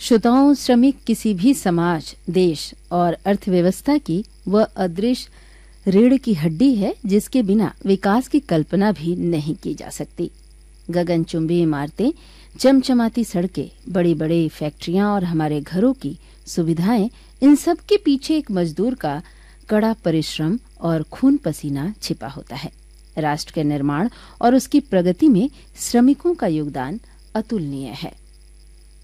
श्रोताओं, श्रमिक किसी भी समाज, देश और अर्थव्यवस्था की वह अदृश्य रीढ़ की हड्डी है जिसके बिना विकास की कल्पना भी नहीं की जा सकती। गगनचुंबी इमारतें, चमचमाती सड़कें, बड़ी बड़ी फैक्ट्रियां और हमारे घरों की सुविधाएं, इन सब के पीछे एक मजदूर का कड़ा परिश्रम और खून पसीना छिपा होता है। राष्ट्र के निर्माण और उसकी प्रगति में श्रमिकों का योगदान अतुलनीय है।